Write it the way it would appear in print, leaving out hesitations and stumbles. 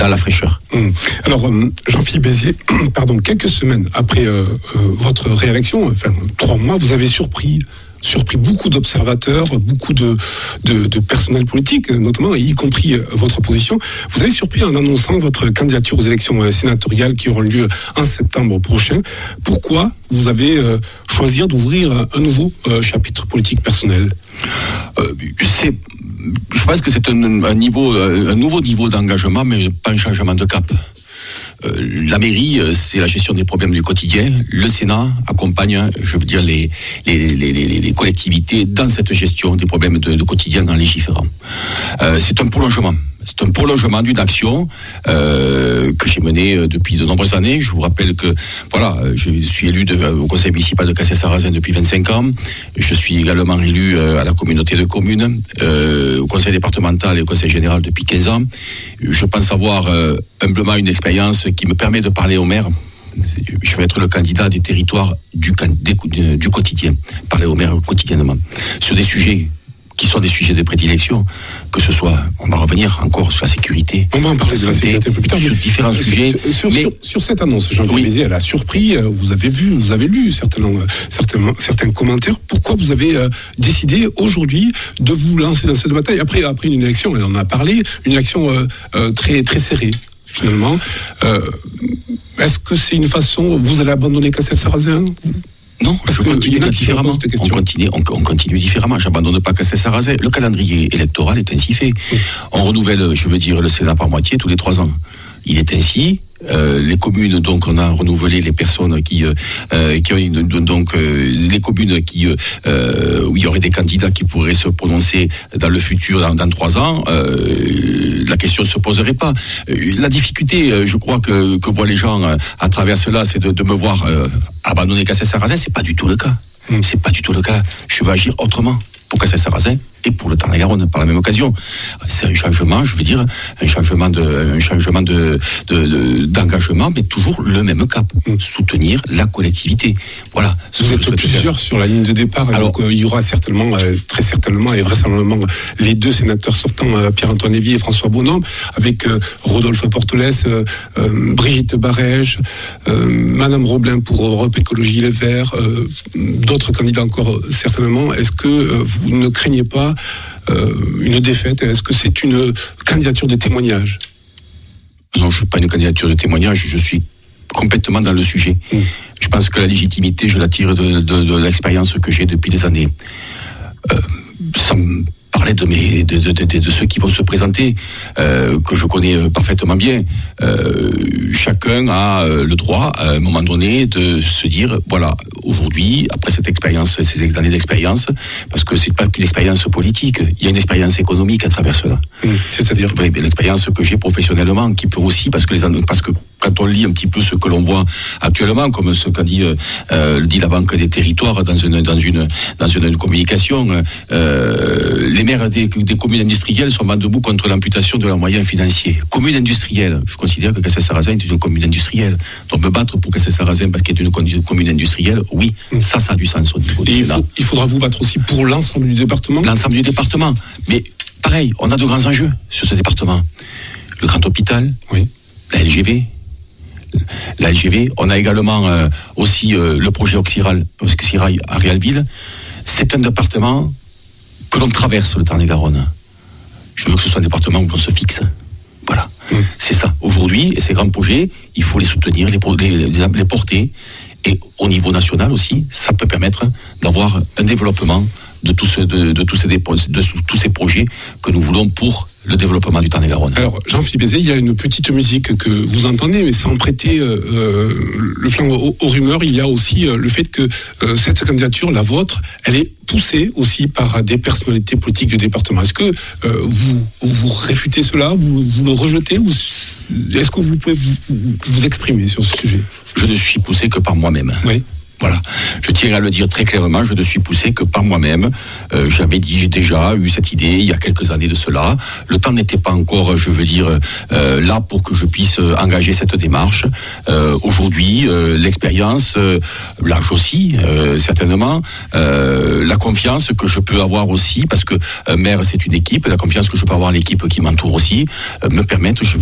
dans la fraîcheur. Alors, Jean-Philippe Béziers, quelques semaines après votre réélection, 3 mois, vous avez surpris beaucoup d'observateurs, beaucoup de personnel politique, notamment, y compris votre opposition. Vous avez surpris en annonçant votre candidature aux élections sénatoriales qui auront lieu en septembre prochain. Pourquoi vous avez choisi d'ouvrir un nouveau chapitre politique personnel ? Je pense que c'est un nouveau niveau d'engagement, mais pas un changement de cap. La mairie, c'est la gestion des problèmes du quotidien. Le Sénat accompagne, les collectivités dans cette gestion des problèmes de quotidien en légiférant. C'est un prolongement. C'est un prolongement d'une action que j'ai menée depuis de nombreuses années. Je vous rappelle que je suis élu au conseil municipal de Cassel-Sarrazin depuis 25 ans. Je suis également élu à la communauté de communes, au conseil départemental et au conseil général depuis 15 ans. Je pense avoir humblement une expérience qui me permet de parler aux maires. Je vais être le candidat des territoires du quotidien, parler aux maires quotidiennement sur des sujets qui sont des sujets de prédilection, que ce soit, on va revenir encore sur la sécurité. On va en parler de la sécurité un peu plus tard. Sur différents sujets. Sur cette annonce, Jean-Philippe Béziers, elle a surpris, vous avez lu certains commentaires. Pourquoi vous avez décidé aujourd'hui de vous lancer dans cette bataille après une élection, et on en a parlé, une élection très, très serrée, finalement. Est-ce que c'est une façon, vous allez abandonner Cassel-Sarrazin ? Non, je continue différemment. On continue différemment. J'abandonne pas Cassel-Sarrazin. Le calendrier électoral est ainsi fait. On renouvelle, le Sénat par moitié tous les 3 ans. Il est ainsi. Les communes, donc, on a renouvelé les personnes les communes où il y aurait des candidats qui pourraient se prononcer dans le futur, dans 3 ans. La question ne se poserait pas. La difficulté, je crois que voient les gens à travers cela, c'est de me voir abandonner Cassel-Sarrazin. C'est pas du tout le cas. C'est pas du tout le cas. Je vais agir autrement pour Cassel-Sarrazin et pour le Tarn-et-Garonne par la même occasion. C'est un changement, un changement d'engagement, mais toujours le même cap. Soutenir la collectivité. Voilà. Vous êtes plusieurs sur la ligne de départ. Alors, donc, il y aura très certainement et vraisemblablement les 2 sénateurs sortants, Pierre-Antoine Lévy et François Bonhomme, avec Rodolphe Portelès, Brigitte Barège, Madame Roblin pour Europe Écologie Les Verts, d'autres candidats encore certainement. Est-ce que vous ne craignez pas une défaite? Est-ce que c'est une candidature de témoignage? Non, je ne suis pas une candidature de témoignage, je suis complètement dans le sujet. Je pense que la légitimité, je la tire de l'expérience que j'ai depuis des années. Sans parler de ceux qui vont se présenter, que je connais parfaitement bien. Chacun a le droit, à un moment donné, de se dire, voilà, aujourd'hui, après cette expérience, ces années d'expérience, parce que c'est pas qu'une expérience politique, il y a une expérience économique à travers cela. C'est-à-dire l'expérience que j'ai professionnellement, qui peut aussi, parce que quand on lit un petit peu ce que l'on voit actuellement, comme ce qu'a dit la Banque des Territoires dans une communication, les maires des communes industrielles sont vent debout contre l'amputation de leurs moyens financiers. Commune industrielle, je considère que Cassel-Sarrazin est une commune industrielle. Donc me battre pour Cassel-Sarrazin parce qu'elle est une commune industrielle, oui, ça a du sens au niveau du Sénat. Il faudra vous battre aussi pour l'ensemble du département. L'ensemble du département. Mais pareil, on a de grands enjeux sur ce département. Le grand hôpital, la LGV, on a également aussi le projet Oxirail à Réalville. C'est un département que l'on traverse le Tarn-et-Garonne. Je veux que ce soit un département où on se fixe. Voilà. C'est ça. Aujourd'hui, et ces grands projets, il faut les soutenir, les porter. Et au niveau national aussi, ça peut permettre d'avoir un développement de tous ces projets que nous voulons pour le développement du Tarn-et-Garonne. Alors, Jean-Philippe Béziers, il y a une petite musique que vous entendez, mais sans prêter le flanc aux rumeurs. Il y a aussi le fait que cette candidature, la vôtre, elle est poussée aussi par des personnalités politiques du département. Est-ce que vous réfutez cela, vous le rejetez, ou est-ce que vous pouvez vous exprimer sur ce sujet? Je ne suis poussé que par moi-même. Oui. Voilà. Je tiens à le dire très clairement, je ne suis poussé que par moi-même. J'ai déjà eu cette idée il y a quelques années de cela. Le temps n'était pas encore, là pour que je puisse engager cette démarche. Aujourd'hui, l'expérience, l'âge aussi, certainement, la confiance que je peux avoir aussi, parce que maire c'est une équipe, la confiance que je peux avoir à l'équipe qui m'entoure aussi, me permettent,